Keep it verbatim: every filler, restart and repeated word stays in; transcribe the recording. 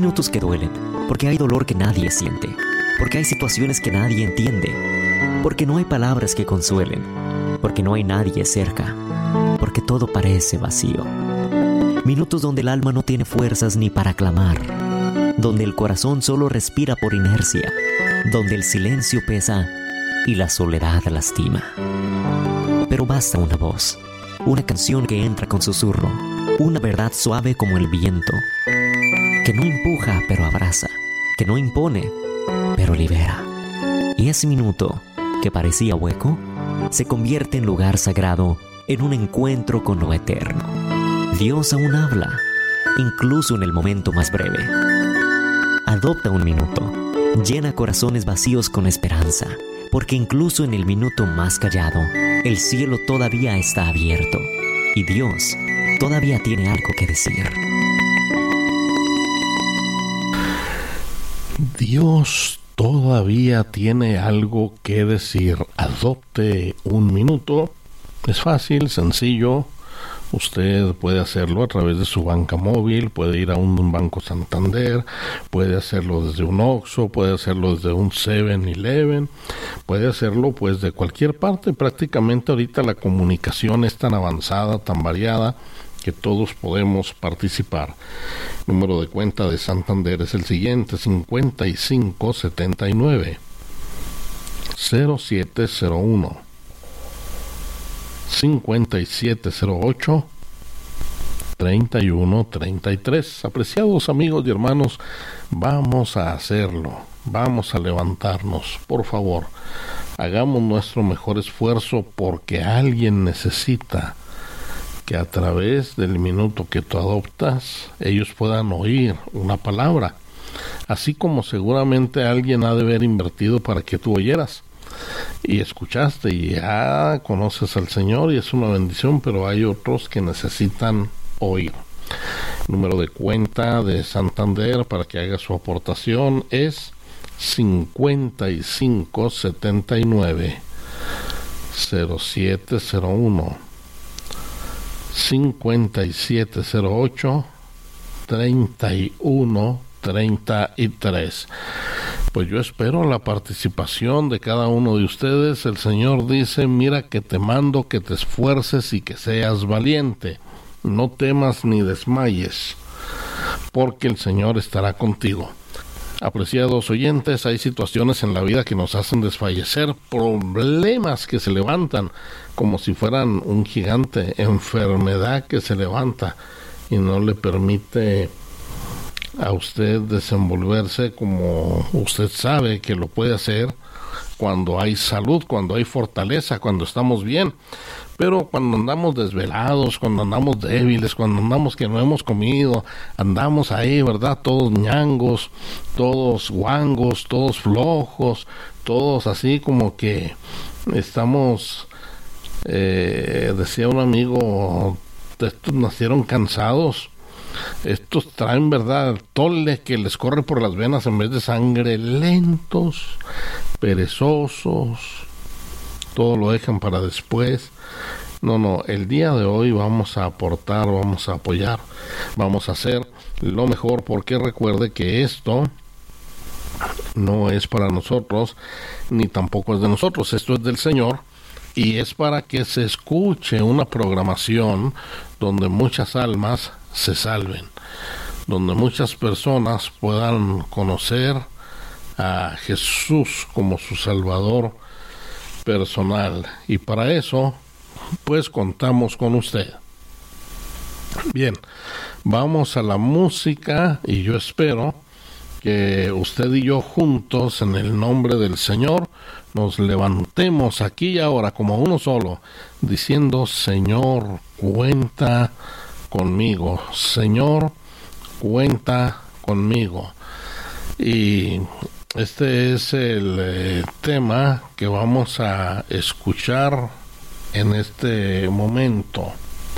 minutos que duelen, porque hay dolor que nadie siente, porque hay situaciones que nadie entiende, porque no hay palabras que consuelen, porque no hay nadie cerca, porque todo parece vacío. Minutos donde el alma no tiene fuerzas ni para clamar, donde el corazón solo respira por inercia, donde el silencio pesa y la soledad lastima. Pero basta una voz, una canción que entra con susurro, una verdad suave como el viento, que no empuja pero abraza, que no impone pero libera. Y ese minuto, que parecía hueco, se convierte en lugar sagrado, en un encuentro con lo eterno. Dios aún habla, incluso en el momento más breve. Adopta un minuto, llena corazones vacíos con esperanza, porque incluso en el minuto más callado, el cielo todavía está abierto y Dios todavía tiene algo que decir. Dios todavía tiene algo que decir. Adopte un minuto. Es fácil, sencillo. Usted puede hacerlo a través de su banca móvil, puede ir a un Banco Santander, puede hacerlo desde un Oxxo, puede hacerlo desde un seven eleven, puede hacerlo pues de cualquier parte. Prácticamente ahorita la comunicación es tan avanzada, tan variada, que todos podemos participar. El número de cuenta de Santander es el siguiente: cincuenta y cinco setenta y nueve cero siete cero uno, cincuenta y siete cero ocho, treinta y uno treinta y tres. Apreciados amigos y hermanos, vamos a hacerlo, vamos a levantarnos. Por favor, hagamos nuestro mejor esfuerzo, porque alguien necesita que a través del minuto que tú adoptas, ellos puedan oír una palabra, así como seguramente alguien ha de haber invertido para que tú oyeras y escuchaste y ya conoces al Señor y es una bendición, pero hay otros que necesitan oír. El número de cuenta de Santander para que haga su aportación es cincuenta y cinco setenta y nueve cero siete cero uno, cincuenta y siete cero ocho, treinta y uno treinta y tres. Pues yo espero la participación de cada uno de ustedes. El Señor dice: mira que te mando que te esfuerces y que seas valiente. No temas ni desmayes, porque el Señor estará contigo. Apreciados oyentes, hay situaciones en la vida que nos hacen desfallecer, problemas que se levantan como si fueran un gigante, enfermedad que se levanta y no le permite a usted desenvolverse como usted sabe que lo puede hacer cuando hay salud, cuando hay fortaleza, cuando estamos bien. Pero cuando andamos desvelados, cuando andamos débiles, cuando andamos que no hemos comido, andamos ahí, ¿verdad? Todos ñangos, todos guangos, todos flojos, todos así como que estamos, eh, decía un amigo, estos nacieron cansados. Estos traen, ¿verdad?, tole que les corre por las venas en vez de sangre, lentos, perezosos, todo lo dejan para después. No, no, el día de hoy vamos a aportar, vamos a apoyar, vamos a hacer lo mejor, porque recuerde que esto no es para nosotros, ni tampoco es de nosotros, esto es del Señor, y es para que se escuche una programación donde muchas almas se salven, donde muchas personas puedan conocer a Jesús como su Salvador personal, y para eso pues contamos con usted. Bien, vamos a la música y yo espero que usted y yo juntos, en el nombre del Señor, nos levantemos aquí y ahora como uno solo, diciendo: Señor, cuenta conmigo, Señor, cuenta conmigo. Y este es el eh, tema que vamos a escuchar en este momento.